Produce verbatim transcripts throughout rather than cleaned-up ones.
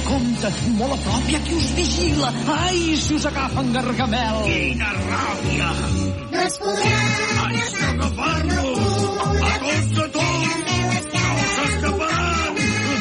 compte, molt a prop, hi ha qui us vigila. Ai, si us agafen Gargamel. Quina ràbia! No es podrà, Ai, si agafar-nos! A tots, a tots! No s'escaparan!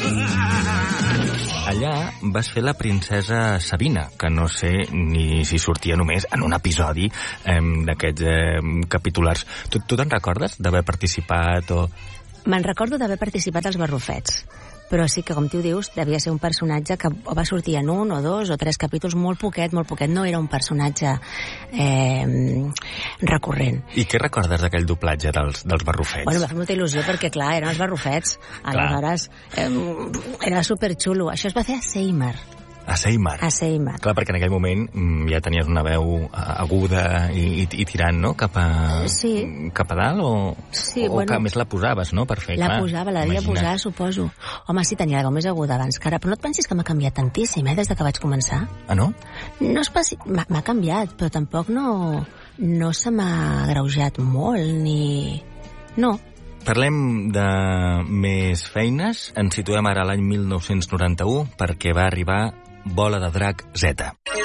Allà vas fer la princesa Sabina, que no sé ni si sortia només en un episodi eh, d'aquests eh, capitulars. Tu, tu te'n recordes d'haver participat o...? Me'n recordo d'haver participat als Barrufets, però sí que, com tu dius, devia ser un personatge que o va sortir en un o dos o tres capítols, molt poquet, molt poquet. No era un personatge eh, recurrent. I què recordes d'aquell doblatge dels, dels Barrufets? Bueno, va fer molta il·lusió perquè, clar, eren els Barrufets. Aleshores, eh, era superxulo. Això es va fer a Seymour. A Seymour. A Seymour. Clar, perquè en aquell moment ja tenies una veu aguda i, i, i tirant, no?, cap a, sí. cap a dalt, o, sí, o bueno, que a més la posaves, no?, per fer, la clar. La posava, la devia posar, suposo. Home, sí, tenia la veu més aguda abans que ara, però no et pensis que m'ha canviat tantíssim, eh, des de que vaig començar. Ah, no? No és passi... M'ha canviat, però tampoc no, no se m'ha greujat molt, ni... No. Parlem de més feines. Ens situem ara a l'any mil nou-cents noranta-u perquè va arribar Bola de Drac Z.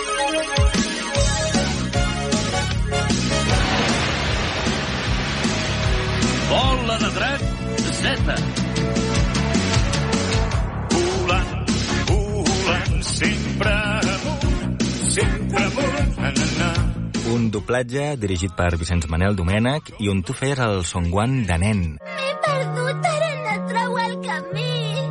Bola de Drac Z. Volant, volant, sempre amunt, sempre amunt, na, na, na. Un doblatge dirigit per Vicenç Manel Domènech i on tu feies el Son Gohan de nen. M'he perdut, ara no trobo el camí.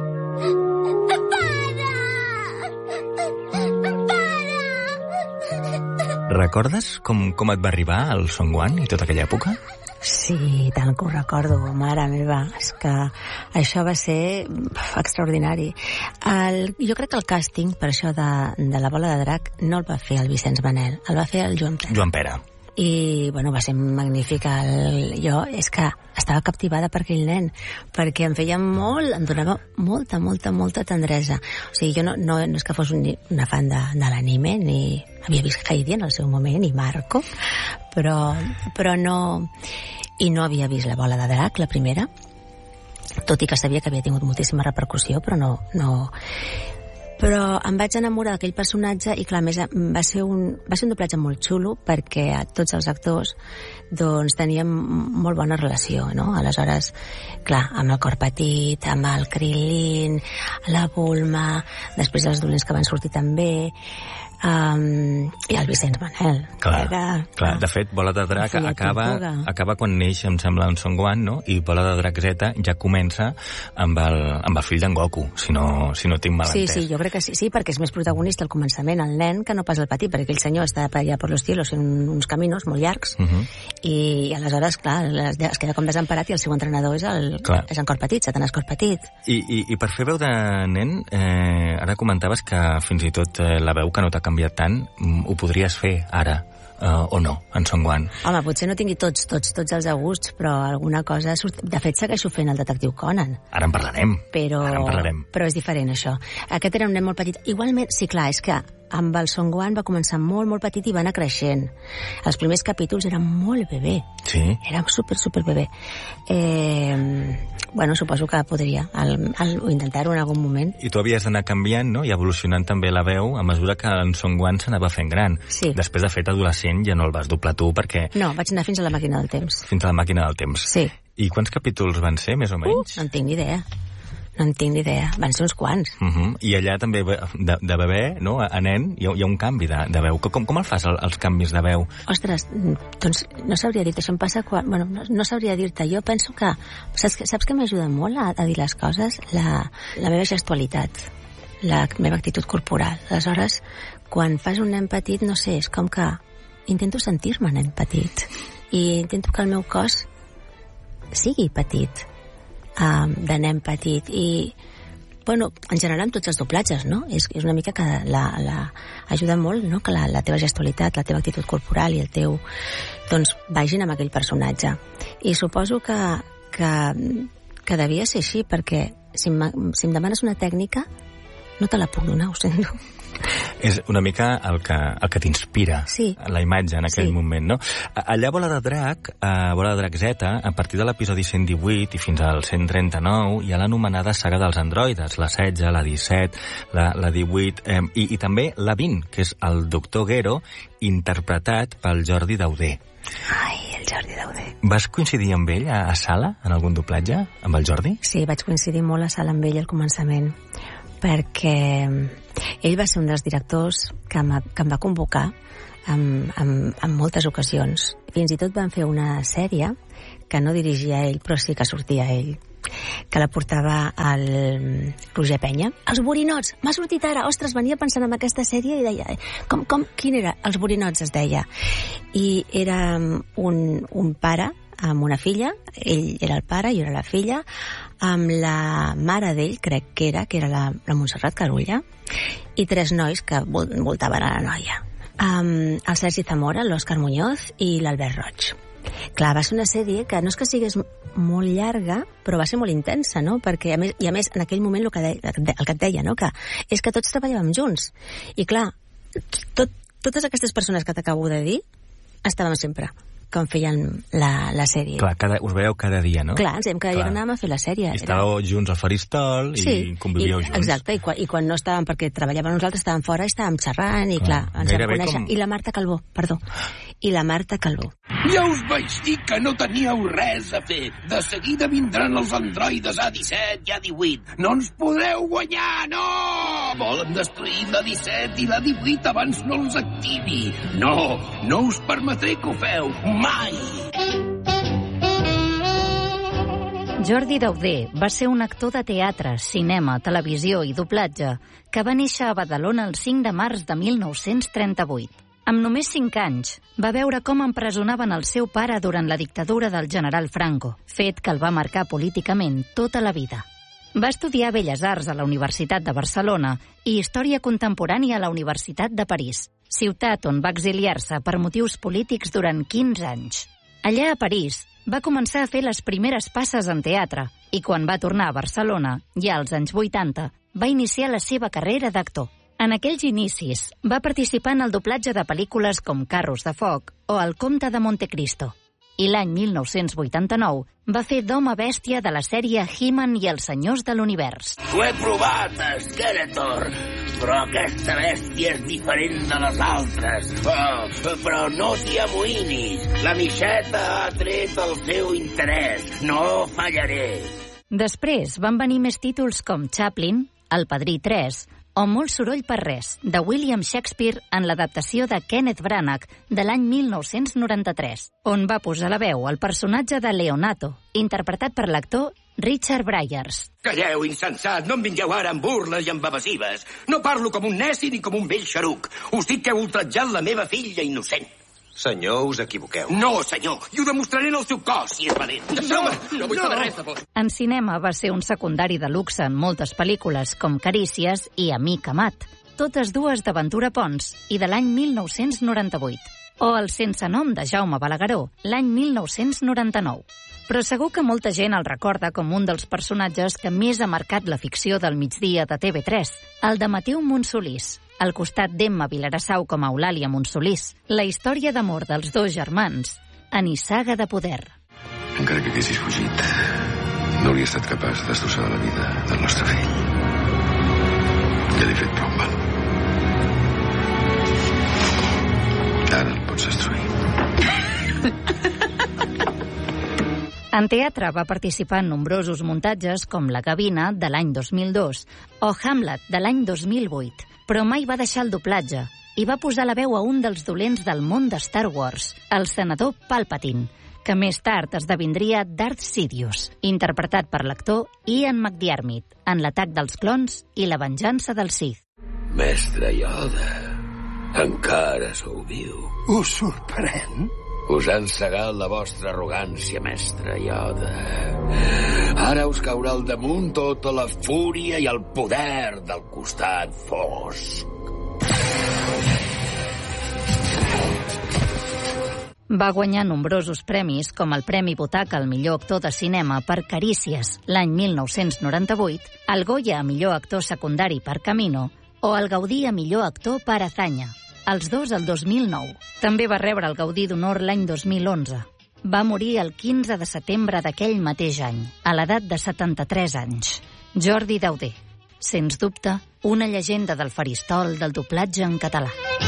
Recordes com, com et va arribar el Son Gohan i tota aquella època? Sí, tant que ho recordo, mare meva. És que això va ser extraordinari. El, jo crec que el càsting per això de, de la Bola de Drac no el va fer el Vicenç Manel, el va fer el Joan Pera. Joan Pera. I, bueno, va ser magnífic. El, jo és que estava captivada per aquell nen, perquè em feia molt, em donava molta, molta, molta tendresa. O sigui, jo no, no, no és que fos un, una fan de, de l'anime, ni havia vist Heidi en el seu moment, i Marco, però, però no... I no havia vist la Bola de Drac, la primera, tot i que sabia que havia tingut moltíssima repercussió, però no... no... Però em vaig enamorar d'aquell personatge i, clar, més, va ser un, va ser un doblatge molt xulo perquè tots els actors doncs, teníem molt bona relació, no? Aleshores, clar, amb el Cor Petit, amb el Krilin, la Bulma, després els dolents que van sortir també, um, i el Vicenç Manel. Clar, era, clar. De fet, Bola de Drac acaba, acaba quan neix, em sembla, en Son Gohan, no? I Bola de Drac Z ja comença amb el, amb el fill d'en Goku, si no, si no tinc mal sí, entès. Sí, jo crec que sí, sí, perquè és més protagonista al començament el nen que no pas el petit, perquè aquell senyor està allà per los cielos en uns caminos molt llargs, uh -huh. i, i aleshores, clar, es queda com desemparat i el seu entrenador és, el, és en Cor Petit, Satanàs Cor Petit. I, i, I per fer veu de nen, eh, ara comentaves que fins i tot eh, la veu que no t'ha canviat tant, ho podries fer ara. Uh, o no, en Son Gohan. Home, potser no tingui tots, tots, tots els agusts, però alguna cosa... Surt... De fet, segueixo fent el detectiu Conan. Ara en parlarem. Però... Ara en parlarem. Però és diferent, això. Aquest era un nen molt petit. Igualment, sí, clar, és que amb el Son Gohan va començar molt, molt petit i va anar creixent. Els primers capítols eren molt bebè. Sí? Era super, super bebè. Eh... Bueno, suposo que podria el, el, intentar-ho en algun moment. I tu havies d'anar canviant, no?, i evolucionant també la veu a mesura que en Son Gohan s'anava fent gran. Sí. Després, de fet, adolescent ja no el vas doblar tu, perquè... No, vaig anar fins a la màquina del temps. Fins a la màquina del temps. Sí. I quants capítols van ser, més o menys? Uh, no en tinc ni idea. No en tinc ni idea. Van ser uns quants. Uh -huh. I allà també, de, de bebè, no?, a, a nen, hi ha, hi ha un canvi de, de veu. Com, com el fas, el, els canvis de veu? Ostres, doncs no sabria dir-te. Això em passa quan... Bueno, no, no sabria dir-te. Jo penso que... Saps, saps que m'ajuda molt a, a dir les coses? La, la meva gestualitat, la meva actitud corporal. Aleshores, quan fas un nen petit, no sé, és com que intento sentir-me nen petit. I intento que el meu cos sigui petit. Um, de nen petit i bueno, en general amb tots els doblatges, no? És, és una mica que la, la ajuda molt, no?, que la, la teva gestualitat, la teva actitud corporal i el teu, doncs, vagin amb aquell personatge. I suposo que, que, que devia ser així, perquè si em, si em demanes una tècnica, no te la puc donar, ho sento. És una mica el que, el que t'inspira, sí. la imatge en aquell sí. moment, no? Allà Bola de Drac, a Bola de Drac Z, a partir de l'episodi cent divuit i fins al cent trenta-nou, hi ha l'anomenada saga dels androides, la setze, la disset, la, la divuit, eh, i, i també la vint, que és el doctor Gero, interpretat pel Jordi Dauder. Ai, el Jordi Dauder. Vas coincidir amb ell a, a sala, en algun doblatge, amb el Jordi? Sí, vaig coincidir molt a sala amb ell al començament, perquè ell va ser un dels directors que em, que em va convocar en, en, en moltes ocasions. Fins i tot van fer una sèrie que no dirigia ell, però sí que sortia ell, que la portava el Roger Penya. Els borinots, m'ha sortit ara, ostres, venia pensant en aquesta sèrie i deia, com, com, quin era? Els borinots es deia. I era un, un pare amb una filla, ell era el pare, jo era la filla, amb la mare d'ell, crec que era, que era la, la Montserrat Carulla, i tres nois que vol, voltaven a la noia. Um, el Sergi Zamora, l'Òscar Muñoz i l'Albert Roig. Clar, va ser una sèrie que no és que sigués molt llarga, però va ser molt intensa, no? Perquè, a més, i a més, en aquell moment el que, de, el que et deia, no? Que és que tots treballàvem junts. I clar, tot, totes aquestes persones que t'acabo de dir estàvem sempre quan feien la, la sèrie. Clar, cada, us veieu cada dia, no? Clar, ens hem cada dia que anàvem a fer la sèrie. I estàveu era... junts al faristol i sí, convivíeu i, junts. Exacte, i quan, i quan no estàvem, perquè treballàvem nosaltres, estàvem fora i estàvem xerrant, i clar, clar ens vam conèixer. Com... I la Marta Calvó, perdó. I la Marta Calvó. Ja us vaig dir que no teníeu res a fer. De seguida vindran els androides A disset i A divuit. No ens podreu guanyar, no! Volen destruir la disset i la divuit abans no els activi. No, no us permetré que ho feu. Mai! Jordi Dauder va ser un actor de teatre, cinema, televisió i doblatge que va néixer a Badalona el cinc de març de mil nou-cents trenta-vuit. Amb només cinc anys, va veure com empresonaven el seu pare durant la dictadura del general Franco, fet que el va marcar políticament tota la vida. Va estudiar Belles Arts a la Universitat de Barcelona i Història Contemporània a la Universitat de París, ciutat on va exiliar-se per motius polítics durant quinze anys. Allà a París va començar a fer les primeres passes en teatre i quan va tornar a Barcelona, ja als anys vuitanta, va iniciar la seva carrera d'actor. En aquells inicis va participar en el doblatge de pel·lícules com Carros de foc o El comte de Montecristo. I l'any mil nou-cents vuitanta-nou va fer d'home bèstia de la sèrie He-Man i els senyors de l'univers. Ho he provat, Skeletor, però aquesta bèstia és diferent de les altres. Oh, però no t'hi amoïnis. La mixeta ha tret el seu interès. No fallaré. Després van venir més títols com Chaplin, El padrí tres o Molt soroll per res, de William Shakespeare en l'adaptació de Kenneth Branagh de l'any mil nou-cents noranta-tres, on va posar la veu al personatge de Leonato, interpretat per l'actor Richard Briers. Calleu, insensat, no em vingueu ara amb burles i amb evasives. No parlo com un neci ni com un vell xaruc. Us dic que heu ultratjat la meva filla innocent. Senyor, us equivoqueu. No, senyor, i ho demostraré en el seu cos, si és valent. No, no, no vull saber res de vos. En cinema va ser un secundari de luxe en moltes pel·lícules com Carícies i Amic amat, totes dues d'Aventura Pons i de l'any mil nou-cents noranta-vuit. O El sense nom de Jaume Balagueró, l'any mil nou-cents noranta-nou. Però segur que molta gent el recorda com un dels personatges que més ha marcat la ficció del migdia de T V tres, el de Mateu Monsolís, al costat d'Emma Vilarassau com a Eulàlia Monsolís, la història d'amor dels dos germans, a Nissaga de poder. Encara que haguessis fugit, no hauria estat capaç de destrossar la vida del nostre fill. Ja l'he fet prou mal. Ara el pots destruir. En teatre va participar en nombrosos muntatges com La Gavina, de l'any dos mil dos, o Hamlet, de l'any dos mil vuit, però mai va deixar el doblatge i va posar la veu a un dels dolents del món de Star Wars, el senador Palpatine, que més tard esdevindria Darth Sidious, interpretat per l'actor Ian McDiarmid, en L'atac dels clons i La venjança del Sith. Mestre Yoda, encara sou viu. Us sorprèn? Us han cegat la vostra arrogància, mestre Yoda. Ara us caurà al damunt tota la fúria i el poder del costat fosc. Va guanyar nombrosos premis, com el Premi Butaca al millor actor de cinema per Carícies l'any mil nou-cents noranta-vuit, el Goya a millor actor secundari per Camino o el Gaudí a millor actor per Azaña, els dos el dos mil nou. També va rebre el Gaudí d'Honor l'any dos mil onze. Va morir el quinze de setembre d'aquell mateix any, a l'edat de setanta-tres anys. Jordi Dauder, sens dubte, una llegenda del faristol del doblatge en català.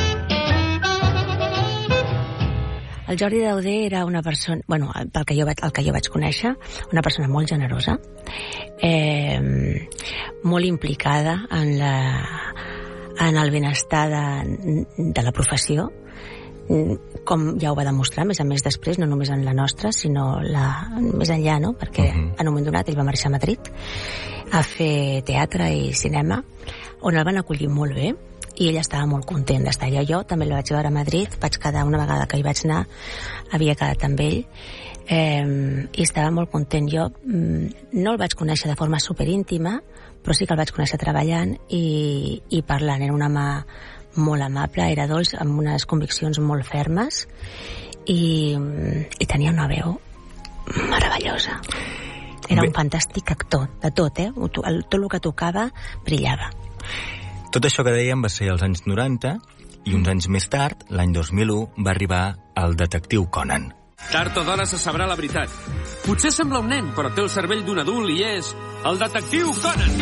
El Jordi Dauder era una persona, bueno, pel que jo vaig, el que jo vaig conèixer, una persona molt generosa, eh, molt implicada en, la, en el benestar de, de la professió, com ja ho va demostrar, més a més després, no només en la nostra, sinó la, més enllà, no? Perquè uh-huh. en un moment donat ell va marxar a Madrid a fer teatre i cinema, on el van acollir molt bé, i ell estava molt content d'estar allà. Jo també el vaig veure a Madrid, vaig quedar una vegada que hi vaig anar, havia quedat amb ell, eh, i estava molt content. Jo mm, no el vaig conèixer de forma superíntima, però sí que el vaig conèixer treballant i, i parlant. Era un home molt amable, era dolç, amb unes conviccions molt fermes, i, i tenia una veu meravellosa. Era Bé. un fantàstic actor, de tot, eh? Tot el que tocava brillava. Tot això que dèiem va ser als anys noranta, i uns anys més tard, l'any dos mil u, va arribar el detectiu Conan. Tard o d'hora se sabrà la veritat. Potser sembla un nen, però té el cervell d'un adult i és el detectiu Conan.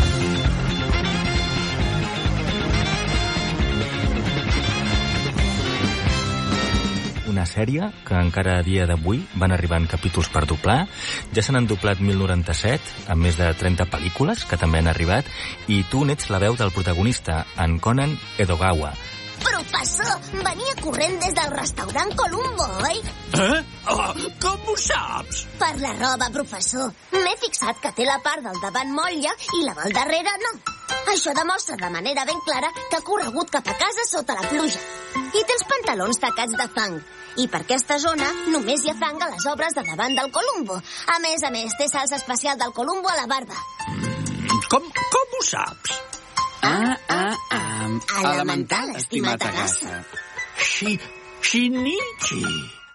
Una sèrie que encara a dia d'avui van arribant capítols per doblar. Ja se n'han doblat mil noranta-set, amb més de trenta pel·lícules que també han arribat, i tu n'ets la veu del protagonista, en Conan Edogawa. Professor, venia corrent des del restaurant Columbo, oi? Eh? Oh, com ho saps? Per la roba, professor. M'he fixat que té la part del davant molla i la del darrere no. Això demostra de manera ben clara que ha corregut cap a casa sota la pluja. I té els pantalons tacats de fang. I per aquesta zona només hi ha fang a les obres de davant del Columbo. A més a més, té salsa especial del Columbo a la barba. Com, com ho saps? Ah, ah, ah. Elemental, estimat Agassa. Xi... Shinichi.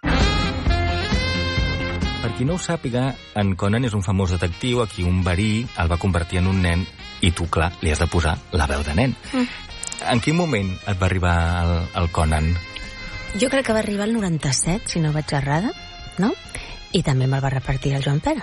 Per qui no ho sàpiga, en Conan és un famós detectiu a qui un verí el va convertir en un nen i tu, clar, li has de posar la veu de nen. Mm. En quin moment et va arribar el, el Conan? Jo crec que va arribar el noranta-set, si no vaig errada, no? I també me'l va repartir el Joan Pere.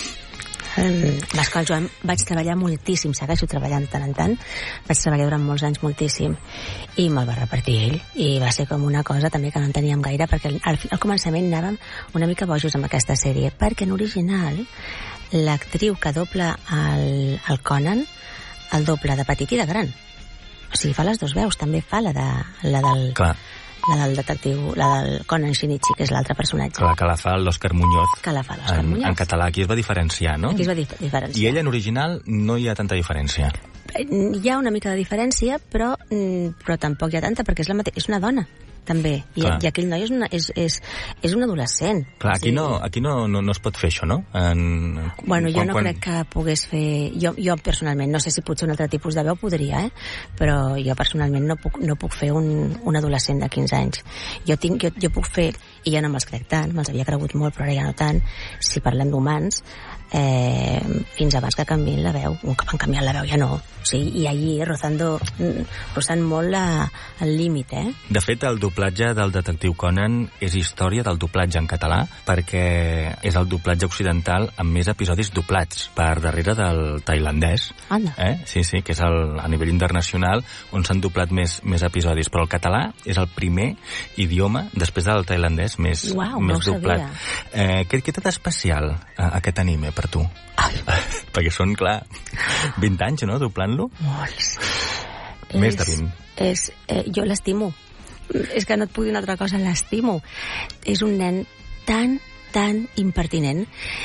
Um, vas que el Joan vaig treballar moltíssim, segueixo treballant de tant en tant, vaig treballar durant molts anys moltíssim, i me'l va repartir ell, i va ser com una cosa també que no en teníem gaire, perquè al, al començament anàvem una mica bojos amb aquesta sèrie, perquè en original l'actriu que dobla el, el Conan el doble de petit i de gran. O sigui, fa les dues veus, també fa la, de, la del... Clar. La del detectiu, la del Conan Shinichi, que és l'altre personatge. Clar, que la fa l'Òscar Muñoz. Que la fa l'Òscar en, Muñoz. En català, aquí es va diferenciar, no? Aquí es va dif diferenciar. I ella en original no hi ha tanta diferència. Hi ha una mica de diferència, però, però tampoc hi ha tanta, perquè és, la és una dona, també. I, i aquell noi és, una, és, és, és un adolescent. Clar, aquí, sí. no, aquí no, no, no es pot fer això, no? En, bueno, jo quan, no quan... crec que pogués fer... Jo, jo personalment, no sé si potser un altre tipus de veu podria, eh? Però jo personalment no puc, no puc fer un, un adolescent de quinze anys. Jo, tinc, jo, jo puc fer, i ja no me'ls crec tant, me'ls havia cregut molt, però ara ja no tant, si parlem d'humans, eh, fins abans que canviïn la veu. Un cop han canviat la veu ja no. O sigui, i allí rozando, rozant molt la, el límit, eh? De fet, el doblatge del detectiu Conan és història del doblatge en català, perquè és el doblatge occidental amb més episodis doblats, per darrere del tailandès. Anda. Eh? Sí, sí, que és el, a nivell internacional on s'han doblat més, més episodis. Però el català és el primer idioma, després del tailandès, més, Uau, més no doblat. Eh, què, què té d'especial eh, aquest anime per tu? Ai. Perquè són, clar, vint anys, no?, doblant-lo? Molts. Més és, de vint. És, eh, jo l'estimo. És que no et puc dir una altra cosa, l'estimo. És un nen tan, tan impertinent.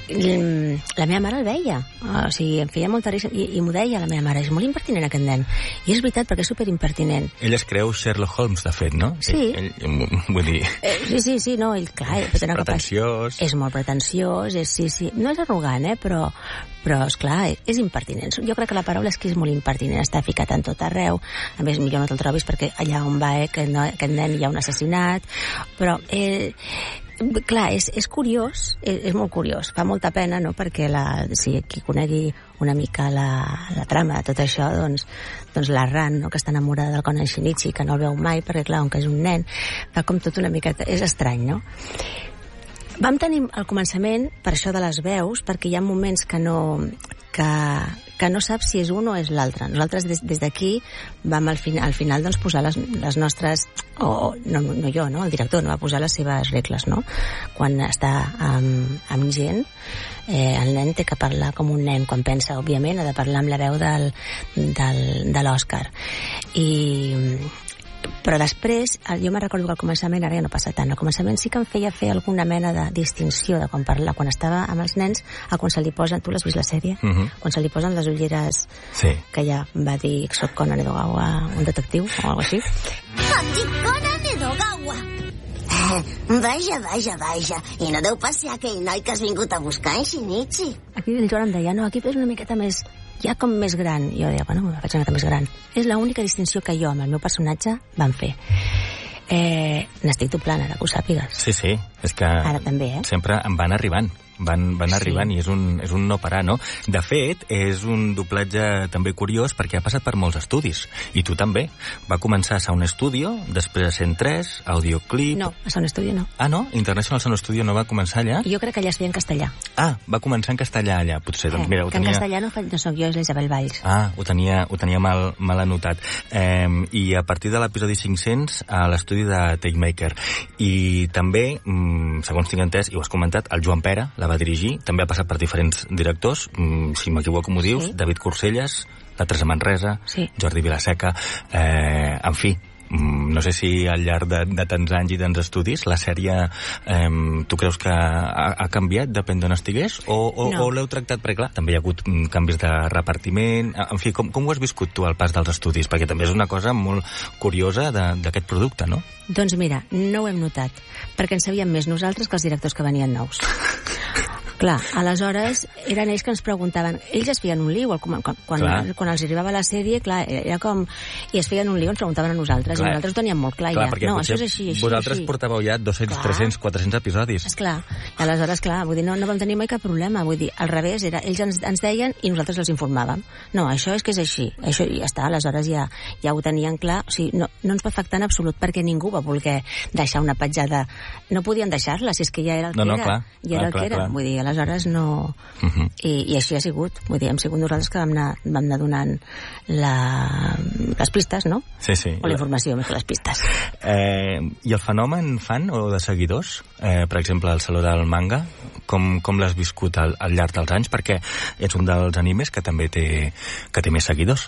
la meva mare el veia, o sigui, em feia molta risa, i, i m'ho deia la meva mare, és molt impertinent aquest nen, i és veritat perquè és superimpertinent. Ell es creu Sherlock Holmes, de fet, no? Sí. Ell, ell, vull dir... Eh, sí, sí, sí, no, ell, clar... És pretensiós. És molt pretensiós, és, sí, sí, no és arrogant, eh, però, però esclar, és impertinent. Jo crec que la paraula és que és molt impertinent, està ficat en tot arreu, a més, millor no te'l trobis perquè allà on va, eh, que no, aquest nen hi ha un assassinat, però... Eh, clar, és, és curiós, és, és molt curiós, fa molta pena, no?, perquè la, si qui conegui una mica la, la trama de tot això, doncs, doncs la Ran, no?, que està enamorada del Conan Shinichi, que no el veu mai, perquè clar, on que és un nen, fa com tot una miqueta, és estrany, no? Vam tenir al començament, per això de les veus, perquè hi ha moments que no, que, que no saps si és un o és l'altre. Nosaltres des, des d'aquí vam al, fin, al final doncs, posar les, les nostres... O, no, no jo, no? El director no va posar les seves regles, no? Quan està amb, amb gent, eh, el nen té que parlar com un nen. Quan pensa, òbviament, ha de parlar amb la veu del, del, de l'Òscar. I... Però després, jo me recordo que al començament, ara ja no passa tant, al començament sí que em feia fer alguna mena de distinció de quan parla, quan estava amb els nens, a quan se li posen, tu l'has vist la sèrie? Uh -huh. Quan se li posen les ulleres, sí, que ja va dir, soc Conan Edogawa, un detectiu, o alguna cosa així. Em dic Conan Edogawa. Vaja, vaja, vaja. I no deu passar aquell noi que has vingut a buscar en Shinichi. Aquí el Joan em deia, no, aquí és una miqueta més... ja com més gran. Jo deia, bueno, me faig una mica més gran. És l'única distinció que jo amb el meu personatge vam fer. Eh, N'estic doblant, ara que ho sàpigues. Sí, sí, és que... Ara també, eh? Sempre em van arribant. Van, van arribant, sí, i és un, és un no parar, no? De fet, és un doblatge també curiós perquè ha passat per molts estudis. I tu també. Va començar a Sound Studio, després a cent tres, Audioclip... No, a Sound Studio no. Ah, no? International Sound Studio no va començar allà? Jo crec que allà es feia en castellà. Ah, va començar en castellà allà. Potser, doncs eh, mira, ho tenia... en castellà no, fa, no soc jo, és l'Isabel Valls. Ah, ho tenia, ho tenia mal, mal anotat. Eh, I a partir de l'episodi cinc-cents, a l'estudi de Takemaker. I també, mmm, segons tinc entès, i ho has comentat, el Joan Pera la va dirigir, també ha passat per diferents directors, mmm, si m'equivoco m'ho dius, sí, David Corselles, la Teresa Manresa, sí, Jordi Vilaseca, eh, en fi, no sé si al llarg de, de tants anys i tants estudis la sèrie, eh, tu creus que ha, ha canviat, depèn d'on estigués, o, o, no, o l'heu tractat, perquè clar, també hi ha hagut canvis de repartiment, en fi, com, com ho has viscut tu al pas dels estudis? Perquè també és una cosa molt curiosa d'aquest producte, no? Doncs mira, no ho hem notat, perquè en sabíem més nosaltres que els directors que venien nous. Clar, aleshores eren ells que ens preguntaven, ells es feien un lío quan, quan, quan els arribava la sèrie, clar, era com, i es feien un lío, ens preguntaven a nosaltres, clar, i nosaltres ho teníem molt clar, clar ja, no, això és així, així, vosaltres així. Portàveu ja dos-cents, clar, tres-cents, quatre-cents episodis. Esclar, i aleshores, clar, vull dir, no, no vam tenir mai cap problema, vull dir, al revés, era, ells ens, ens deien i nosaltres els informàvem. No, això és que és així, això ja està, aleshores ja, ja ho tenien clar, o sigui, no, no ens va afectar en absolut, perquè ningú va voler deixar una petjada, no podien deixar-la, si és que ja era el que no, no, era, clar, ja era clar, el que era, clar. Vull dir, aleshores no... Uh-huh. I, i així ha sigut, vull dir, hem sigut nosaltres que vam anar, vam anar donant la, les pistes, no? Sí, sí. O la informació, més que les pistes. Eh, I el fenomen fan o de seguidors, eh, per exemple, el Saló del Manga, com, com l'has viscut al, al llarg dels anys? Perquè ets un dels animes que també té, que té més seguidors.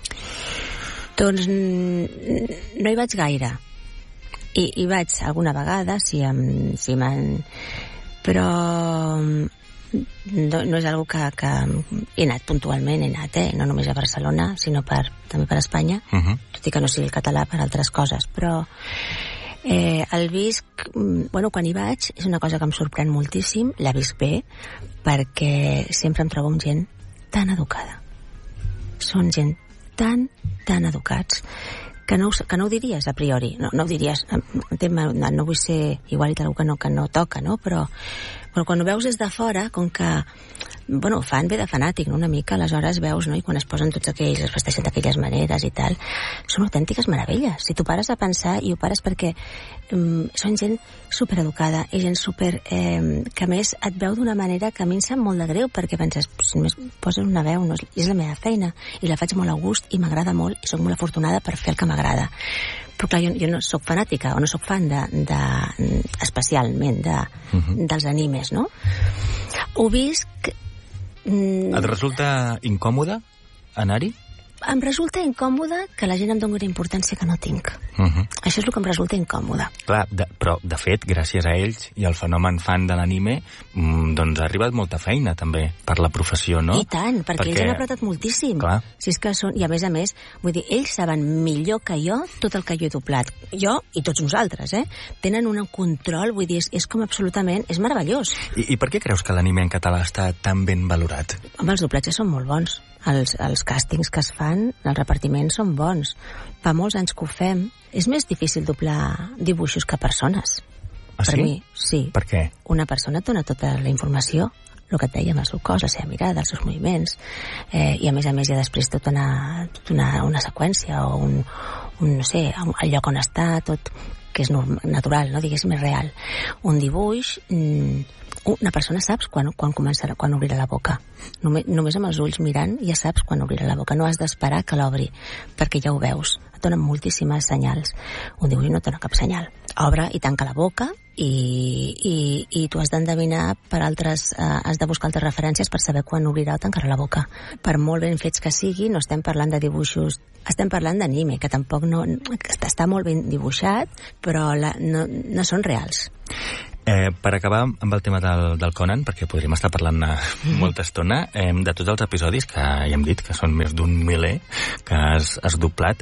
Doncs no hi vaig gaire. I, hi vaig alguna vegada, si em, si m'han... Però... No, no és algo que, que he anat puntualment, he anat, eh? No només a Barcelona, sinó per, també per Espanya, uh-huh, tot i que no sigui el català per altres coses, però eh, el visc, bueno, quan hi vaig, és una cosa que em sorprèn moltíssim, la visc bé, perquè sempre em trobo amb gent tan educada. Són gent tan, tan educats, que no, que no ho diries a priori, no, no ho diries, no, no vull ser igual i tal que no, que no toca, no? Però, però quan ho veus des de fora, com que, bueno, fan bé de fanàtic, no? Una mica, aleshores veus, no? I quan es posen tots aquells, es vesteixen d'aquelles maneres i tal, són autèntiques meravelles. Si tu pares a pensar, i ho pares perquè um, són gent supereducada i gent super... Eh, que a més et veu d'una manera que a mi em sap molt de greu, perquè penses, si només poses una veu, no, és la meva feina, i la faig molt a gust, i m'agrada molt, i sóc molt afortunada per fer el que m'agrada. Però clar, jo, jo no sóc fanàtica o no sóc fan de, de, especialment de, uh-huh, dels animes, no? Ho visc... Mm, et resulta incòmode anar-hi? em resulta incòmode que la gent em doni una importància que no tinc. Uh -huh. Això és el que em resulta incòmode. Clar, de, però, de fet, gràcies a ells i al fenomen fan de l'anime, mmm, doncs ha arribat molta feina, també, per la professió, no? I tant, perquè, perquè... ells han apretat moltíssim. Clar. Si és que són... I a més a més, vull dir, ells saben millor que jo tot el que jo he doblat. Jo i tots nosaltres, eh? Tenen un control, vull dir, és, és com absolutament... És meravellós. I, I per què creus que l'anime en català està tan ben valorat? Home, els doblatges són molt bons. Els, els càstings que es fan, els repartiments són bons. Fa molts anys que ho fem. És més difícil doblar dibuixos que persones. Ah, per sí? mi, sí. Per què? Una persona et dona tota la informació, el que et dèiem, el seu cos, la seva mirada, els seus moviments, eh, i a més a més hi ha després tota una, tota una, una seqüència o un, un, no sé, el lloc on està, tot que és normal, natural, no? Diguéssim, és real. Un dibuix, mmm, una persona saps quan, quan començarà, quan obrirà la boca. Només, només amb els ulls mirant ja saps quan obrirà la boca. No has d'esperar que l'obri, perquè ja ho veus. Et donen moltíssimes senyals. Un dibuix no et dona cap senyal. Obre i tanca la boca i, i, i tu has d'endevinar per altres... Eh, has de buscar altres referències per saber quan obrirà o tancarà la boca. Per molt ben fets que sigui, no estem parlant de dibuixos... Estem parlant d'anime, que tampoc no... Que està, està molt ben dibuixat, però la, no, no són reals. Eh, per acabar amb el tema del, del Conan, perquè podríem estar parlant molta estona, eh, de tots els episodis, que ja hem dit que són més d'un miler que has, has doblat,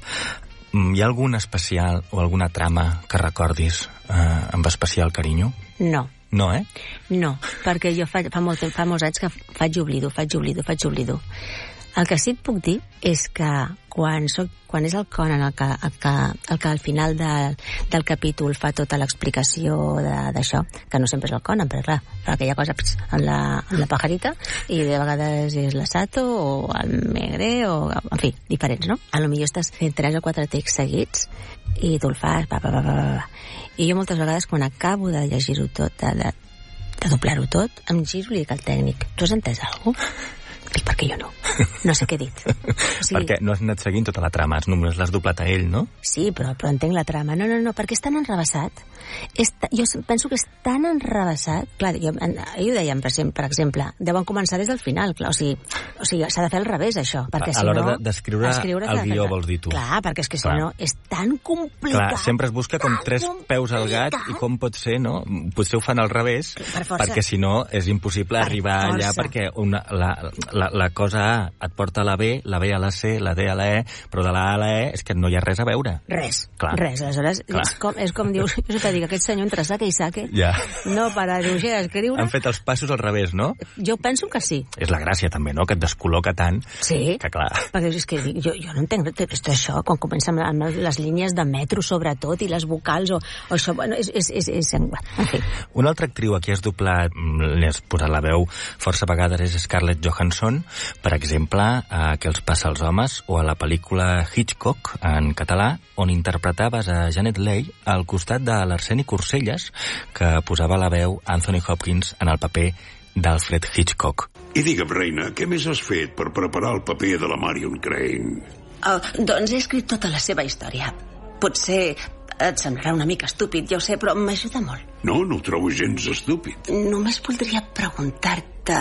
hi ha algun especial o alguna trama que recordis eh, amb especial carinyo? No. No, eh? No, perquè jo fa, fa, molt, fa molts anys que faig oblido, faig oblido, faig oblido. El que sí et puc dir és que quan, soc, quan és el Conan el que, el que, el que al final de, del capítol fa tota l'explicació d'això, que no sempre és el Conan, però clar, fa aquella cosa pss, amb, la, amb la pajarita, i de vegades és la Sato o el Megre, o, en fi, diferents, no? A lo millor estàs fent tres o quatre texts seguits i tu el fas, pa, pa, pa, pa, pa. I jo moltes vegades quan acabo de llegir-ho tot, de, de, de doblar-ho tot, em giro i dic al tècnic, tu has entès alguna cosa? Dic, perquè jo no. No sé què he dit. O sigui, perquè no has anat seguint tota la trama, només l'has doblat a ell, no? Sí, però, però entenc la trama. No, no, no, perquè és tan enrevessat. És ta... Jo penso que és tan enrevessat. Clar, jo, ahir ho dèiem, per exemple, per exemple, deuen començar des del final. Clar, o sigui, o sigui s'ha de fer al revés, això. Perquè, a si l'hora no, d'escriure el guió, vols dir tu. Clar, perquè és que si clar. no és tan complicat. Clar, sempre es busca com tres peus al gat i com pot ser, no? Potser ho fan al revés, per perquè si no és impossible per arribar força. Allà, perquè una, la, la, la cosa A et porta a la B, la B a la C, la D a la E, però de la A a la E és que no hi ha res a veure. Res, clar. res. Aleshores, és com, és com dius, jo te dic, aquest senyor entre saque i saque, ja. No para dibuixar, escriure... Han fet els passos al revés, no? Jo penso que sí. És la gràcia, també, no?, que et descol·loca tant. Sí, que clar. Perquè és que jo, jo no entenc tot això, quan comença amb, amb les línies de metro, sobretot, i les vocals, o, o això, bueno, és... és, és, és en fi. Una altra actriu a qui has doblat, li has posat la veu força vegades, és Scarlett Johansson, per exemple, a Què els passa als homes, o a la pel·lícula Hitchcock, en català, on interpretaves a Janet Leigh al costat de l'Arseni Corselles, que posava la veu Anthony Hopkins en el paper d'Alfred Hitchcock. I digue'm, reina, què més has fet per preparar el paper de la Marion Crane? Oh, doncs he escrit tota la seva història. Potser et semblarà una mica estúpid, ja ho sé, però m'ajuda molt. No, no ho trobo gens estúpid. Només voldria preguntar-te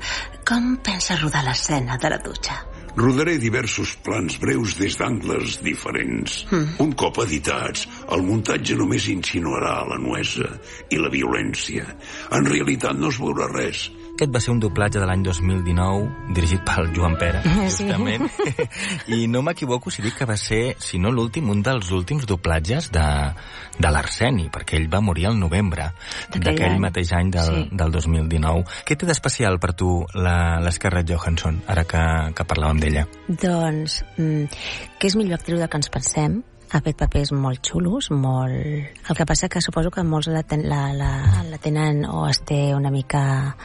com penses rodar l'escena de la dutxa. Rodaré diversos plans breus des d'angles diferents. Mm. Un cop editats, el muntatge només insinuarà la nuesa i la violència. En realitat no es veurà res. Aquest va ser un doblatge de l'any dos mil dinou, dirigit pel Joan Pera, justament. Sí. I no m'equivoco si dic que va ser, si no l'últim, un dels últims doblatges de, de l'Arseni, perquè ell va morir al novembre d'aquell mateix any del, sí. del dos mil dinou. Què té d'especial per tu l'Scarlett Johansson, ara que, que parlàvem d'ella? Doncs, mm, que és millor actriu del que ens pensem. Ha fet papers molt xulos, molt... El que passa que suposo que molts la, ten, la, la, la tenen o es té una mica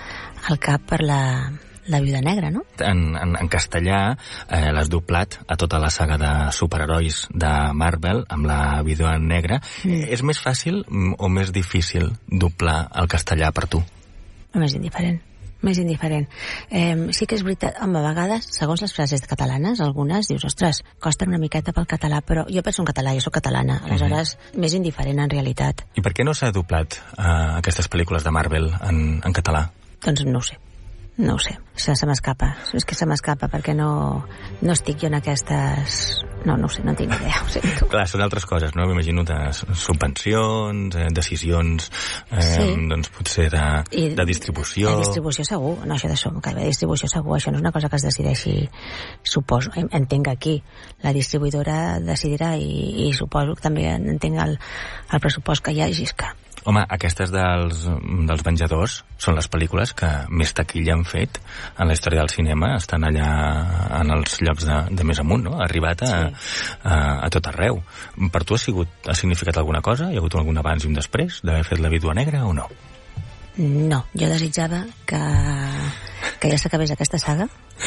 al cap per la, la Viuda Negra, no? En, en, en castellà eh, l'has doblat a tota la saga de superherois de Marvel amb la Viuda Negra. Mm. És més fàcil o més difícil doblar el castellà per tu? Més indiferent. Més indiferent. Eh, sí que és veritat, home, a vegades, segons les frases catalanes, algunes dius, ostres, costen una miqueta pel català, però jo penso en català, jo soc catalana, aleshores, uh-huh. més indiferent en realitat. I per què no s'ha doblat uh, aquestes pel·lícules de Marvel en, en català? Doncs no ho sé. no ho sé, això se m'escapa. És que se m'escapa perquè no, no estic jo en aquestes... No, no ho sé, no tinc idea. Ho sento. Clar, són altres coses, no? M'imagino de subvencions, eh, decisions, eh, sí. doncs potser de, I, de distribució... De distribució segur, no, això d'això, que de distribució segur, això no és una cosa que es decideixi, suposo, entenc aquí, la distribuïdora decidirà i, i suposo que també entenc el, el pressupost que hi hagi, és que... Home, aquestes dels, dels Venjadors són les pel·lícules que més taquilla han fet en la història del cinema. Estan allà en els llocs de, de més amunt, no? Ha arribat a, sí. a, a tot arreu. Per tu ha, sigut, ha significat alguna cosa? Hi ha hagut algun abans i un després d'haver fet La vídua negra o no? No, jo desitjava que, que ja s'acabés aquesta saga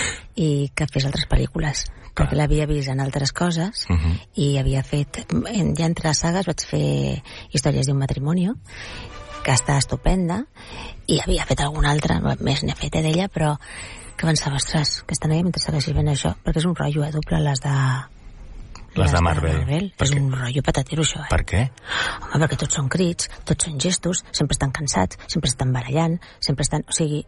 i que fes altres pel·lícules, perquè l'havia vist en altres coses uh -huh. i havia fet, ja entre les sagues vaig fer Històries d'un matrimoni, que està estupenda, i havia fet alguna altra, més n'he fet d'ella, però que pensava, ostres, aquesta noia mentre segueixi fent això, perquè és un rotllo, eh, doble les de... Les de Marvel. De Marvel. És un rotllo patatero, això, eh? Per què? Home, perquè tots són crits, tots són gestos, sempre estan cansats, sempre estan barallant, sempre estan... O sigui,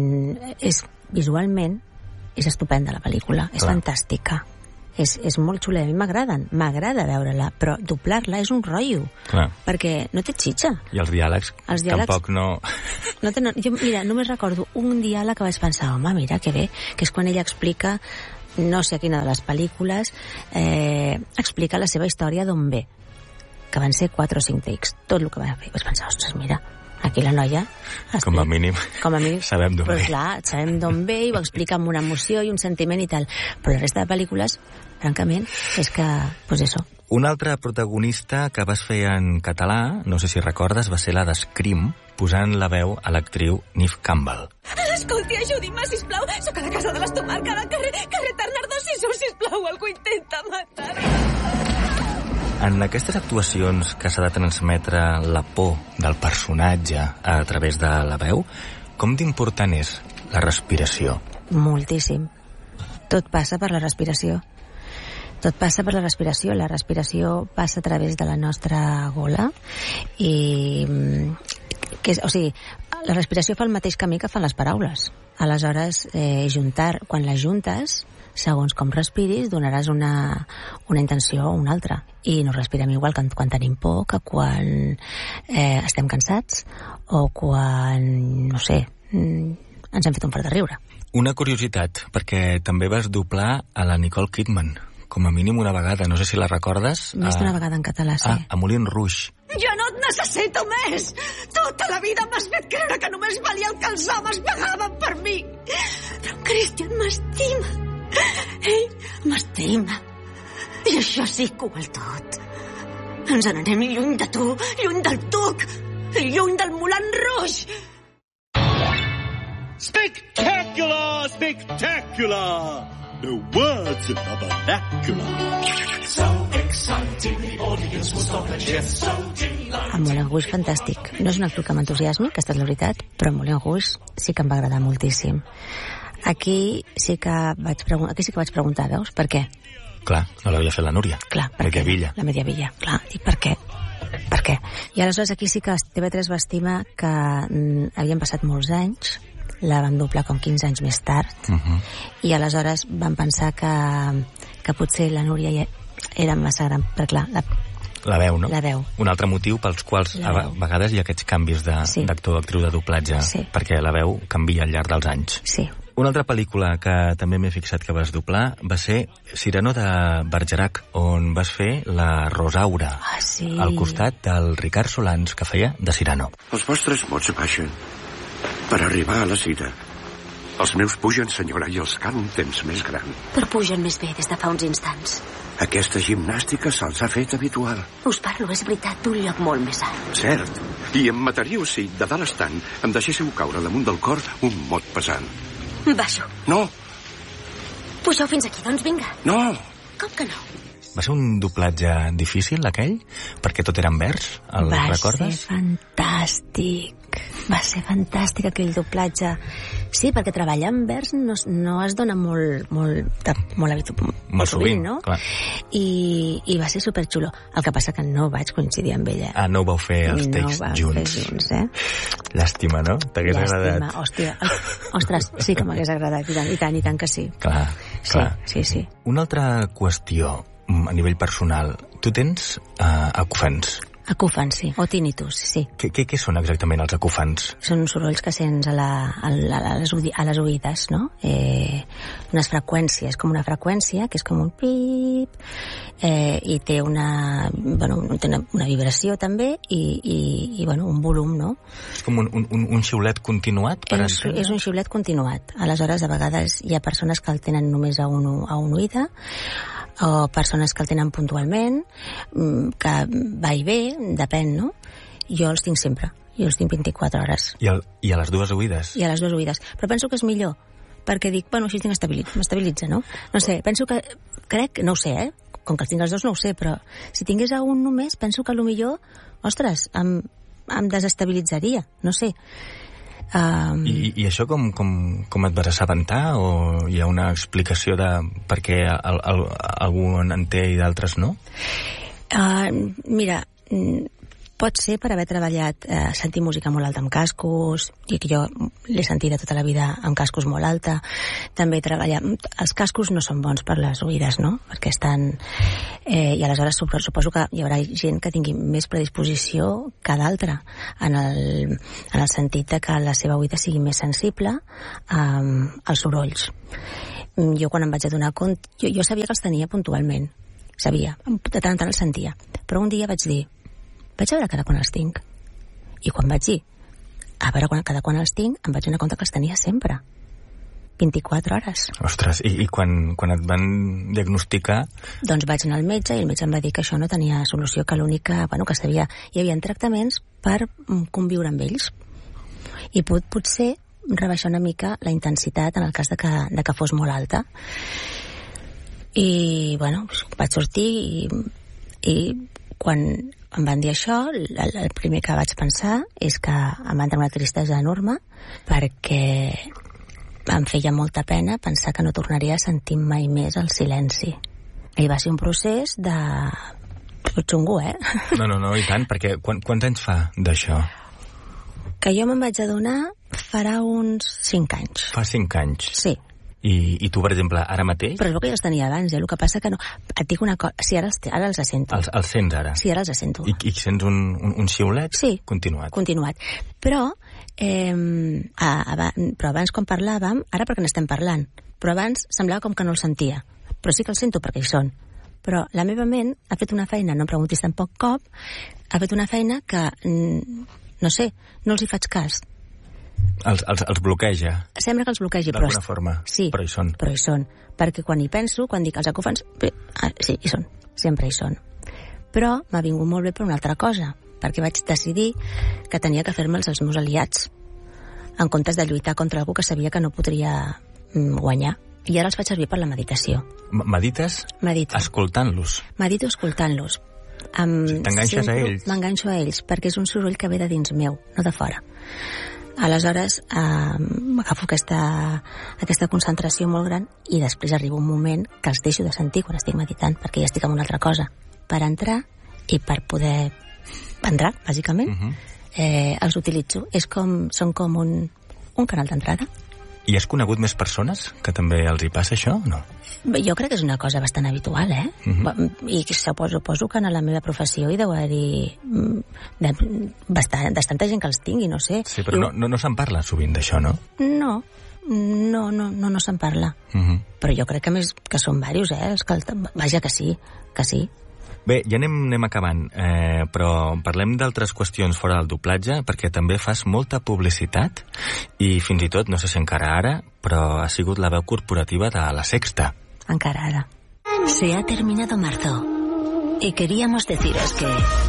és visualment és estupenda la pel·lícula, és Clar. fantàstica. És, és molt xula, a mi m'agraden, m'agrada veure-la, però doblar-la és un rotllo, Clar. perquè no té xitxa. I els diàlegs, els diàlegs tampoc no... no tenen, jo, mira, només recordo un diàleg que vaig pensar, home, mira, que bé, que és quan ella explica, no sé a quina de les pel·lícules, eh, explica la seva història d'on ve, que van ser quatre o cinc takes, tot el que va fer. Vaig pensar, ostres, mira, aquí la noia... Com a mínim, com a mínim sabem d'on ve. Però clar, sabem d'on ve i ho explica amb una emoció i un sentiment i tal. Però la resta de pel·lícules, francament, és que, pues eso. Un altre protagonista que vas fer en català, no sé si recordes, va ser la de Scream, posant la veu a l'actriu Neve Campbell. Escolti, ajudi'm, sisplau. Soc a la casa de les Tomarca, al carrer, carrer Tarnardós, sisplau, algú intenta matar-me. En aquestes actuacions que s'ha de transmetre la por del personatge a través de la veu, com d'important és la respiració? Moltíssim. Tot passa per la respiració. Tot passa per la respiració. La respiració passa a través de la nostra gola i... Que és, o sigui, la respiració fa el mateix camí que fan les paraules. Aleshores, eh, juntar, quan les juntes, segons com respiris, donaràs una, una intenció o una altra. I no respirem igual que quan tenim por, que quan eh, estem cansats o quan, no sé, ens hem fet un fart de riure. Una curiositat, perquè també vas doblar a la Nicole Kidman, com a mínim una vegada, no sé si la recordes. Més d'una vegada en català, sí. Ah, a Moulin Rouge. Jo no et necessito més! Tota la vida m'has fet creure que només valia el que els homes pagaven per mi! Però en Christian m'estima! Ell m'estima! I això sí que ho val tot! Ens n'anem lluny de tu, lluny del Duc, lluny del Moulin Rouge! Spectacular! Spectacular! No words in the vernacular. So exciting, the audience was not just so delighted. El Moulin Rouge, fantàstic. No és un actor que m'entusiasmi, que ha estat la veritat, però el Moulin Rouge sí que em va agradar moltíssim. Aquí sí que vaig, pregun- aquí sí que vaig preguntar, veus, per què? Clar, no l'havia fet la Núria. Clar, per què? Mediavilla. La Mediavilla, clar. I per què? Per què? I aleshores aquí sí que T V tres va estimar que mm, havien passat molts anys, la van doblar com quinze anys més tard, uh-huh. i aleshores van pensar que, que potser la Núria ja era massa gran, però clar, la, la veu, no? La veu. Un altre motiu pels quals a vegades hi ha aquests canvis de, sí. d'actor o actriu de doblatge, sí. perquè la veu canvia al llarg dels anys. Sí. Una altra pel·lícula que també m'he fixat que vas doblar va ser Cyrano de Bergerac, on vas fer la Rosaura, ah, sí. al costat del Ricard Solans, que feia de Cyrano. Els vostres mots baixen per arribar a la cita. Els meus pugen, senyora, i els cal un temps més gran. Però pugen més bé des de fa uns instants. Aquesta gimnàstica se'ls ha fet habitual. Us parlo, és veritat, d'un lloc molt més alt. Cert. I em mataríeu si, de dalt estant, em deixéssiu caure damunt del cor un mot pesant. Baixo. No. Pugeu fins aquí, doncs vinga. No. Com que no? Va ser un doblatge difícil, aquell? Perquè tot era en vers, el va recordes? Va ser fantàstic. Va ser fantàstic aquell doblatge. Sí, perquè treballar en vers no, no es dona molt, molt, de, molt, habitu, molt, molt sovint, no? Clar. I, I va ser superxulo. El que passa que no vaig coincidir amb ella. Ah, no ho vau fer els no texts junts. Fer junts, eh? Llàstima, no? T'hagués agradat. Llàstima, hòstia. Ostres, sí que m'hagués agradat, i tant, i tant, i tant que sí. Clar, clar. Sí, sí, sí. Una altra qüestió, a nivell personal. Tu tens uh, acúfens. Acúfens, sí, o tinnitus, sí. Què, què, què són exactament els acúfens? Són sorolls que sents a, la, a, la, a, les, a les oïdes, no? Eh, unes freqüències, com una freqüència, que és com un pip, eh, i té una, bueno, té una, una vibració també, i, i, i bueno, un volum, no? És com un, un, un xiulet continuat? Per és, és un xiulet continuat. Aleshores, a vegades hi ha persones que el tenen només a un, a un oïda, o persones que el tenen puntualment, que va i ve, depèn, no? Jo els tinc sempre, jo els tinc vint-i-quatre hores. I, el, i a les dues oïdes? I a les dues oïdes. Però penso que és millor, perquè dic, bueno, així tinc estabilit, m'estabilitza, no? No sé, penso que, crec, no ho sé, eh? Com que els tinc els dos no ho sé, però si tingués a un només, penso que potser, ostres, em, em desestabilitzaria, no sé. Um... I, I això com, com, com et vas assabentar? O hi ha una explicació de per què el, el, algú en té i d'altres no? Uh, mira, pot ser per haver treballat, eh, sentir música molt alta amb cascos, i que jo l'he sentida tota la vida amb cascos molt alta. També treballar... Els cascos no són bons per les oïdes, no? Perquè estan... Eh, I aleshores suposo que hi haurà gent que tingui més predisposició que d'altra, en el, en el sentit de que la seva oïda sigui més sensible um, als sorolls. Jo quan em vaig adonar compte... Jo, jo sabia que els tenia puntualment. Sabia. De tant en tant els sentia. Però un dia vaig dir... Vaig a veure cada quan els tinc. I quan vaig dir a veure quan, cada quan els tinc, em vaig donar compte que els tenia sempre. vint-i-quatre hores. Ostres, i, i quan, quan et van diagnosticar... Doncs vaig anar al metge i el metge em va dir que això no tenia solució, que l'única... Bueno, que sabia... Hi havia tractaments per conviure amb ells. I pot, potser rebaixar una mica la intensitat en el cas de que, de que fos molt alta. I, bueno, vaig sortir i, i quan em van dir això, el, el primer que vaig pensar és que em va entrar una tristesa enorme, perquè em feia molta pena pensar que no tornaria a sentir mai més el silenci. I va ser un procés de... xungo, eh? No, no, no, i tant, perquè quan, quants anys fa d'això? Que jo me'n vaig adonar farà uns cinc anys. Fa cinc anys? Sí. I, I tu, per exemple, ara mateix? Però és el que jo els tenia abans, eh? El que passa que no... Et dic una cosa... Sí, ara els, ara els sento. Els, els sents ara? Sí, ara els sento. I, i sents un, un, un xiulet? Sí. Continuat. Continuat. Però, eh, a, a, però abans quan parlàvem, ara perquè n'estem parlant, però abans semblava com que no el sentia. Però sí que el sento perquè hi són. Però la meva ment ha fet una feina, no em preguntis tampoc cop, ha fet una feina que, no sé, no els hi faig cas. Els, els, els bloqueja. Sembla que els bloquegi, però... D'alguna forma. Sí, però hi són. Però hi són. Perquè quan hi penso, quan dic els acúfens... Ah, sí, hi són. Sempre hi són. Però m'ha vingut molt bé per una altra cosa, perquè vaig decidir que tenia que fer-me'ls els meus aliats, en comptes de lluitar contra algú que sabia que no podria mm, guanyar. I ara els faig servir per la meditació. M Medites? Medito. Escoltant-los? Medito escoltant-los. Um, sí, t'enganxes a ells? M'enganxo a ells, perquè és un soroll que ve de dins meu, no de fora. Aleshores eh, m'agafo aquesta, aquesta concentració molt gran i després arriba un moment que els deixo de sentir quan estic meditant, perquè ja estic en una altra cosa, per entrar i per poder entrar, bàsicament. Uh-huh. eh, els utilitzo, és com, són com un, un canal d'entrada. I has conegut més persones que també els hi passa això o no? Jo crec que és una cosa bastant habitual, eh? Uh-huh. I suposo, suposo que en la meva professió hi deu haver-hi de, bastant, bastanta gent que els tingui, no sé. Sí, però I... no, no, no se'n parla sovint d'això, no? No, no, no, no, no se'n parla. Uh-huh. Però jo crec que més que són diversos, eh? Els que, vaja, que sí, que sí. Bé, ja anem, anem acabant, eh, però parlem d'altres qüestions fora del doblatge, perquè també fas molta publicitat i fins i tot, no sé si encara ara, però ha sigut la veu corporativa de La Sexta. Encara ara. Se ha terminado marzo y queríamos deciros que...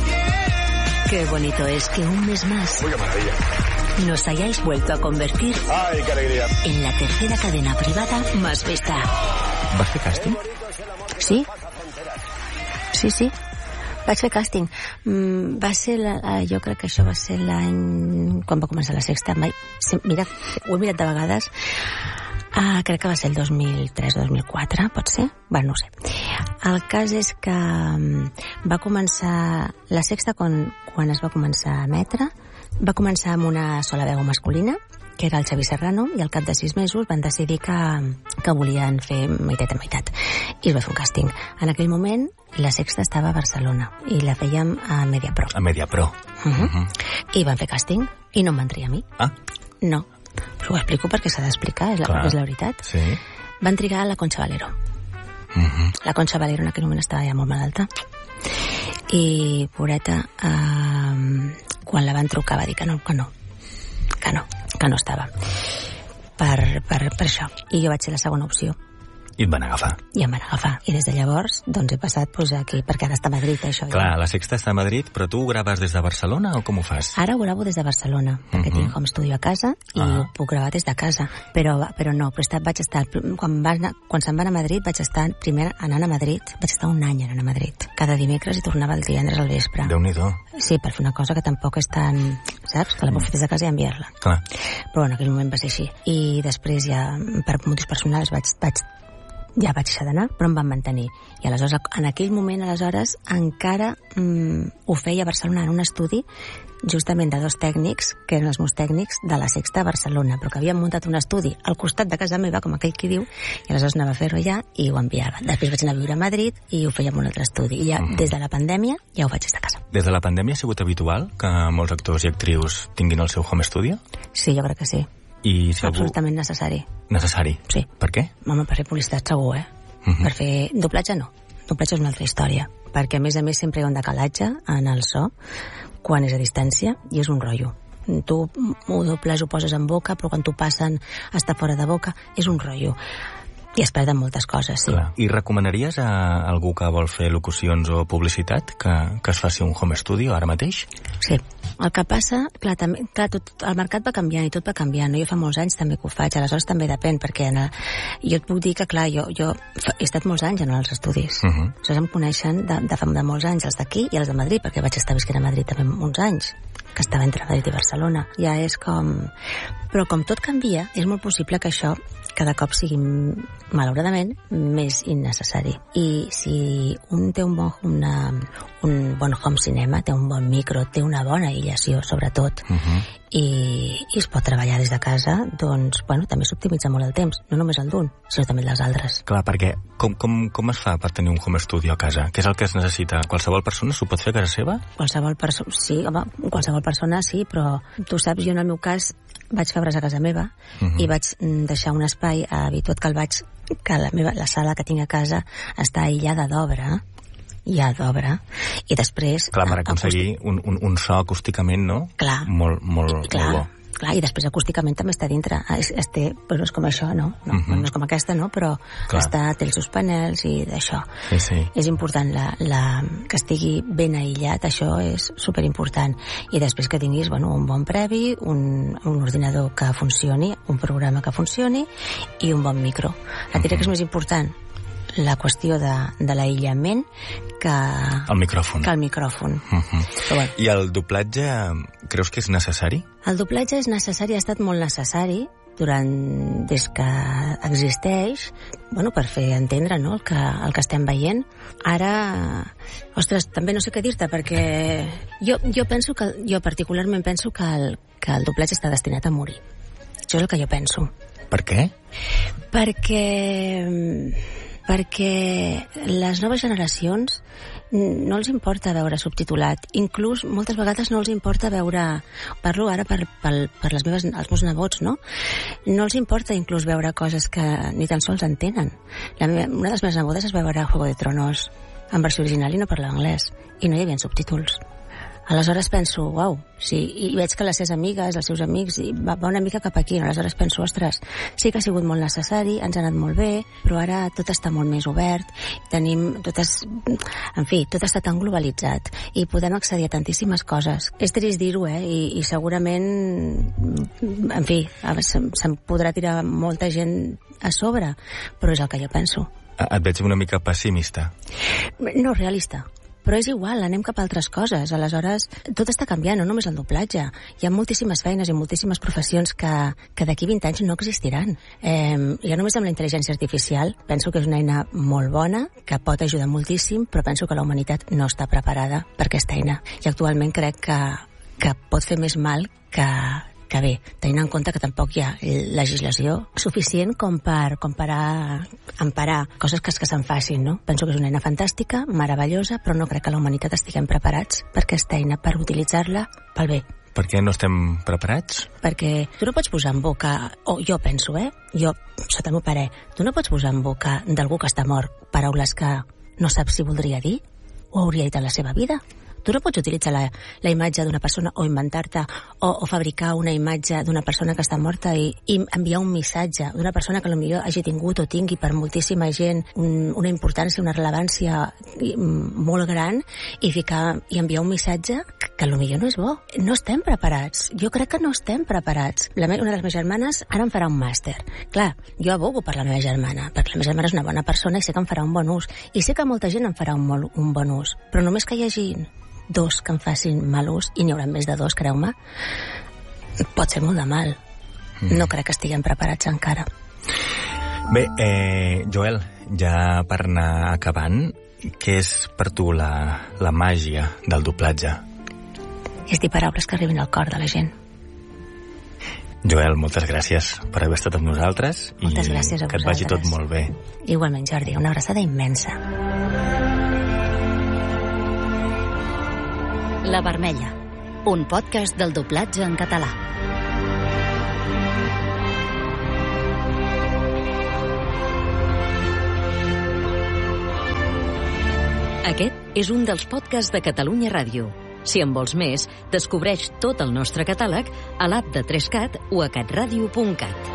Qué bonito es que un mes más... ¡Uy, qué maravilla! Nos hayáis vuelto a convertir... ¡Ay, qué alegría! En la tercera cadena privada más vista. ¿Vas fer càsting? Sí. Sí, sí. Vaig fer càsting. Mm, va ser, la, jo crec que això va ser l'any... Quan va començar la Sexta. Mai, mira, ho he mirat de vegades. Uh, crec que va ser el dos mil tres o dos mil quatre, pot ser? Bueno, no ho sé. El cas és que um, va començar... La Sexta, quan, quan es va començar a emetre, va començar amb una sola veu masculina, que era el Xavi Serrano, i al cap de sis mesos van decidir que, que volien fer meitat a meitat. I es va fer un càsting. En aquell moment, la Sexta estava a Barcelona i la fèiem a Mediapro. A Mediapro. Uh -huh. Uh -huh. I van fer càsting i no em van triar a mi. Ah. No. Però ho explico perquè s'ha d'explicar, és, la, és la veritat. Sí. Van trigar a la Concha Valero. Uh -huh. La Concha Valero en aquell moment estava ja molt malalta. I, pobreta, eh, quan la van trucar va dir que no, que no. Que no, que no estava. Per, per, per això. I jo vaig ser la segona opció. I et van agafar. I em van agafar. I des de llavors, doncs he passat pues, aquí, perquè ara està a Madrid, això. Clar, ja. La Sexta està a Madrid, però tu ho graves des de Barcelona o com ho fas? Ara ho gravo des de Barcelona, perquè uh -huh. tinc home studio a casa i uh -huh. ho puc gravar des de casa. Però, però no, però estat, vaig estar... Quan, va anar, quan se'n van a Madrid, vaig estar primer anant a Madrid. Vaig estar un any anant a Madrid. Cada dimecres i tornava el divendres al vespre. Déu-n'hi-do. Sí, per fer una cosa que tampoc és tan... Saps? Que la puc fer des de casa i enviar-la. Clar. Però en aquell moment va ser així. I després ja, per motius personals, vaig... vaig ja vaig deixar d'anar, però em van mantenir. I aleshores, en aquell moment, aleshores, encara mm, ho feia a Barcelona en un estudi justament de dos tècnics, que eren els meus tècnics de la Sexta a Barcelona, però que havien muntat un estudi al costat de casa meva, com aquell qui diu, i aleshores anava a fer-ho allà i ho enviava. Després vaig anar a viure a Madrid i ho feia en un altre estudi. I ja, mm. des de la pandèmia, ja ho faig des de casa. Des de la pandèmia ha sigut habitual que molts actors i actrius tinguin el seu home studio? Sí, jo crec que sí. I si absolutament algú... necessari. Necessari? Sí. Per què? Home, per fer publicitat segur, eh? Uh -huh. Per fer doblatge no. Doblatge és una altra història. Perquè, a més a més, sempre hi ha un decalatge en el so quan és a distància i és un rotllo. Tu ho dobles, ho poses en boca, però quan t'ho passen està fora de boca, és un rotllo. I es perden moltes coses, sí. Clar. I recomanaries a algú que vol fer locucions o publicitat que, que es faci un home studio ara mateix? Sí. El que passa, clar, també, clar tot, el mercat va canviant i tot va canviant. No? Jo fa molts anys també que ho faig, aleshores també depèn, perquè en el, jo et puc dir que, clar, jo, jo he estat molts anys en els estudis. Uh -huh. Aleshores em coneixen de, de fa de molts anys, els d'aquí i els de Madrid, perquè vaig estar visquent a Madrid també uns anys, que estava entre Madrid i Barcelona. Ja és com... Però com tot canvia, és molt possible que això cada cop sigui, malauradament, més innecessari. I si un té un bon, una, un bon home cinema, té un bon micro, té una bona aïllació, sobretot, uh -huh. i, i es pot treballar des de casa, doncs, bueno, també s'optimitza molt el temps, no només el d'un, sinó també el dels altres. Clar, perquè com, com, com es fa per tenir un home studio a casa? Què és el que es necessita? Qualsevol persona s'ho pot fer a casa seva? Qualsevol persona, sí, home, qualsevol persona sí, però tu saps, jo en el meu cas vaig fer obres a casa meva uh -huh. i vaig deixar un espai habituat que el vaig que la, meva, la sala que tinc a casa està aïllada d'obra, ja d'obra, i després... Clar, per aconseguir un, un, un so acústicament, no? Clar. Molt, molt, clar, molt bo. Clar, i després acústicament també està dintre. Es, es té, però no és com això, no? No, uh -huh. no és com aquesta, no? Però clar. Està, té els seus panels i d'això. Sí, sí. És important la, la, que estigui ben aïllat, això és superimportant. I després que tinguis, bueno, un bon previ, un, un ordinador que funcioni, un programa que funcioni i un bon micro. Et diré uh -huh. que és més important la qüestió de, de l'aïllament que... El micròfon. Que el micròfon. Uh -huh. Però bueno. I el doblatge, creus que és necessari? El doblatge és necessari, ha estat molt necessari durant, des que existeix, bueno, per fer entendre, no?, el que, el que estem veient. Ara, ostres, també no sé què dir-te, perquè jo, jo penso que, jo particularment penso que el, que el doblatge està destinat a morir. Això és el que jo penso. Per què? Perquè... perquè les noves generacions no els importa veure subtitulat. Inclús moltes vegades no els importa veure... Parlo ara per, per, per les meves, els meus nebots, no? No els importa inclús veure coses que ni tan sols entenen. La meva, una de les meves nebodes es va veure Juego de Tronos en versió original i no parlava anglès. I no hi havia subtítols. Aleshores penso, uau, sí, i veig que les seves amigues, els seus amics, i va, va una mica cap aquí, no? Aleshores penso, ostres, sí que ha sigut molt necessari, ens ha anat molt bé, però ara tot està molt més obert, tenim totes, en fi, tot està tan globalitzat, i podem accedir a tantíssimes coses. És trist dir-ho, eh, i, i segurament, en fi, se'm, se'm podrà tirar molta gent a sobre, però és el que jo penso. Et veig una mica pessimista. No, realista. però és igual, anem cap a altres coses. Aleshores, tot està canviant, no només el doblatge. Hi ha moltíssimes feines i moltíssimes professions que, que d'aquí vint anys no existiran. Eh, ja només amb la intel·ligència artificial, penso que és una eina molt bona, que pot ajudar moltíssim, però penso que la humanitat no està preparada per aquesta eina. I actualment crec que, que pot fer més mal que, que bé, tenint en compte que tampoc hi ha legislació suficient com per, com per a emparar coses que, que se'n facin, no? Penso que és una eina fantàstica, meravellosa, però no crec que la humanitat estiguem preparats per aquesta eina, per utilitzar-la pel bé. Per què no estem preparats? Perquè tu no pots posar en boca, o jo penso, eh? Jo, sota el meu parer, tu no pots posar en boca d'algú que està mort paraules que no saps si voldria dir o hauria dit en la seva vida. Tu no pots utilitzar la, la imatge d'una persona o inventar-te o, o fabricar una imatge d'una persona que està morta i, i enviar un missatge d'una persona que potser hagi tingut o tingui per moltíssima gent un, una importància, una rellevància molt gran i ficar i enviar un missatge que, que potser no és bo. No estem preparats. Jo crec que no estem preparats. La me, una de les meves germanes ara em farà un màster. Clar, jo abogo per la meva germana, perquè la meva germana és una bona persona i sé que em farà un bon ús. I sé que molta gent en farà un, molt, un bon ús. Però només que hi hagi dos que en facin mal ús, i n'hi haurà més de dos, creu-me, pot ser molt de mal. Mm. No crec que estiguem preparats encara. Bé, eh, Joel, ja per anar acabant, què és per tu la, la màgia del doblatge? És dir paraules que arribin al cor de la gent. Joel, moltes gràcies per haver estat amb nosaltres. Moltes i gràcies a que et vagi tot molt bé. Igualment, Jordi, una abraçada immensa. La Vermella, un podcast del doblatge en català. Aquest és un dels podcasts de Catalunya Ràdio. Si en vols més, descobreix tot el nostre catàleg a l'app de tres cat o a catradio punt cat.